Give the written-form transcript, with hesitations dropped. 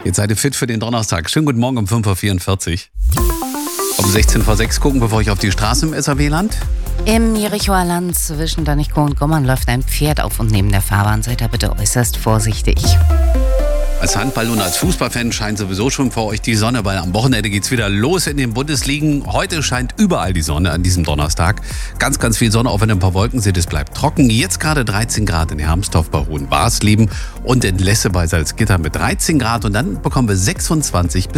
Jetzt seid ihr fit für den Donnerstag. Schönen guten Morgen um 5.44 Uhr. Um 16 vor 6 gucken, bevor ich auf die Straße im SAW-Land. Im Jerichoer Land zwischen Danichkow und Gommern läuft ein Pferd auf und neben der Fahrbahn. Seid da bitte äußerst vorsichtig. Als Handball- und als Fußballfan scheint sowieso schon vor euch die Sonne, weil am Wochenende geht's wieder los in den Bundesligen. Heute scheint überall die Sonne an diesem Donnerstag. Ganz, ganz viel Sonne, auch wenn ein paar Wolken sind. Es bleibt trocken. Jetzt gerade 13 Grad in Hermsdorf bei Hohenwarsleben und in Lesse bei Salzgitter mit 13 Grad. Und dann bekommen wir 26 bis